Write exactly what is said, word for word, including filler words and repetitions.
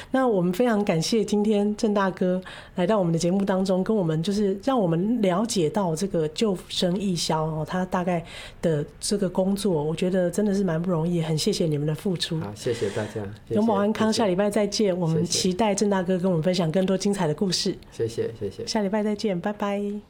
那我们非常感谢今天郑大哥来到我们的节目当中，跟我们就是让我们了解到这个救生义消哦，他大概的这个工作，我觉得真的是蛮不容易，很谢谢你们的付出。 好，谢谢大家。 永保安康，下礼拜再见。我们期待郑大哥跟我们分享更多精彩的故事。 谢谢，谢谢。 下礼拜再见，拜拜。